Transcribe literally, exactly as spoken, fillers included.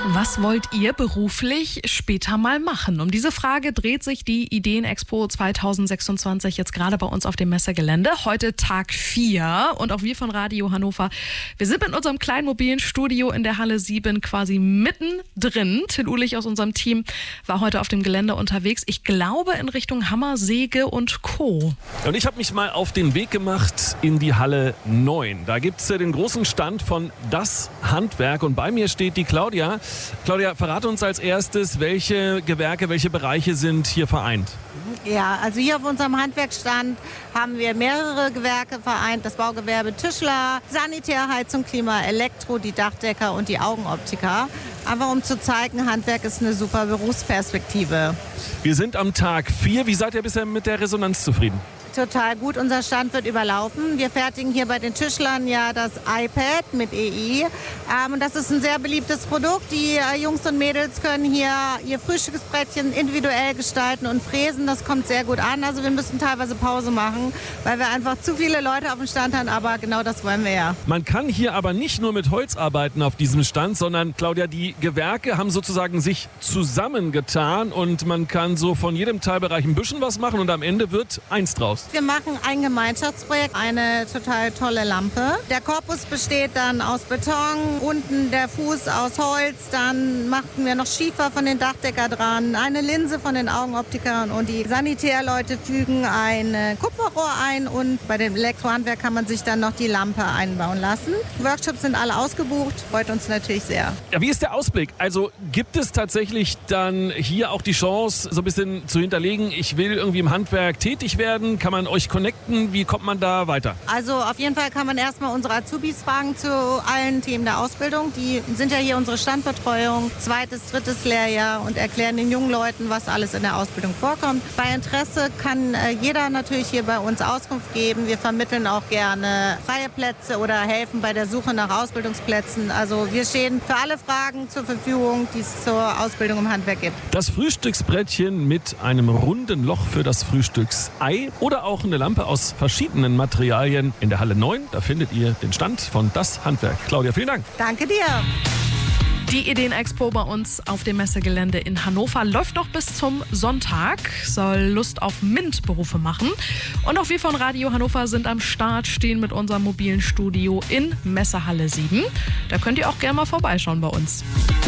Was wollt ihr beruflich später mal machen? Um diese Frage dreht sich die Ideenexpo zwanzig sechsundzwanzig jetzt gerade bei uns auf dem Messegelände. Heute Tag vier und auch wir von Radio Hannover, wir sind mit unserem kleinen mobilen Studio in der Halle sieben quasi mittendrin. Till Uhlich aus unserem Team war heute auf dem Gelände unterwegs. Ich glaube in Richtung Hammer, Säge und Co. Und ich habe mich mal auf den Weg gemacht in die Halle neun. Da gibt es den großen Stand von Das Handwerk und bei mir steht die Claudia. Claudia, verrate uns als erstes, welche Gewerke, welche Bereiche sind hier vereint? Ja, also hier auf unserem Handwerksstand haben wir mehrere Gewerke vereint. Das Baugewerbe Tischler, Sanitär, Heizung, Klima, Elektro, die Dachdecker und die Augenoptiker. Einfach um zu zeigen, Handwerk ist eine super Berufsperspektive. Wir sind am Tag vier. Wie seid ihr bisher mit der Resonanz zufrieden? Total gut. Unser Stand wird überlaufen. Wir fertigen hier bei den Tischlern ja das iPad mit E I. Ähm, das ist ein sehr beliebtes Produkt. Die äh, Jungs und Mädels können hier ihr Frühstücksbrettchen individuell gestalten und fräsen. Das kommt sehr gut an. Also wir müssen teilweise Pause machen, weil wir einfach zu viele Leute auf dem Stand haben. Aber genau das wollen wir ja. Man kann hier aber nicht nur mit Holz arbeiten auf diesem Stand, sondern, Claudia, die Gewerke haben sozusagen sich zusammengetan und man kann so von jedem Teilbereich ein bisschen was machen und am Ende wird eins draus. Wir machen ein Gemeinschaftsprojekt, eine total tolle Lampe. Der Korpus besteht dann aus Beton, unten der Fuß aus Holz. Dann machten wir noch Schiefer von den Dachdecker dran, eine Linse von den Augenoptikern und die Sanitärleute fügen ein Kupferrohr ein und bei dem Elektrohandwerk kann man sich dann noch die Lampe einbauen lassen. Die Workshops sind alle ausgebucht, freut uns natürlich sehr. Ja, wie ist der Ausblick? Also gibt es tatsächlich dann hier auch die Chance, so ein bisschen zu hinterlegen, ich will irgendwie im Handwerk tätig werden? Kann man euch connecten? Wie kommt man da weiter? Also auf jeden Fall kann man erstmal unsere Azubis fragen zu allen Themen der Ausbildung. Die sind ja hier unsere Standbetreuung, zweites, drittes Lehrjahr und erklären den jungen Leuten, was alles in der Ausbildung vorkommt. Bei Interesse kann äh, jeder natürlich hier bei uns Auskunft geben. Wir vermitteln auch gerne freie Plätze oder helfen bei der Suche nach Ausbildungsplätzen. Also wir stehen für alle Fragen zur Verfügung, die es zur Ausbildung im Handwerk gibt. Das Frühstücksbrettchen mit einem runden Loch für das Frühstücksei oder auch eine Lampe aus verschiedenen Materialien in der Halle neun. Da findet ihr den Stand von Das Handwerk. Claudia, vielen Dank. Danke dir. Die Ideenexpo bei uns auf dem Messegelände in Hannover läuft noch bis zum Sonntag, soll Lust auf MINT-Berufe machen. Und auch wir von Radio Hannover sind am Start, stehen mit unserem mobilen Studio in Messehalle sieben. Da könnt ihr auch gerne mal vorbeischauen bei uns.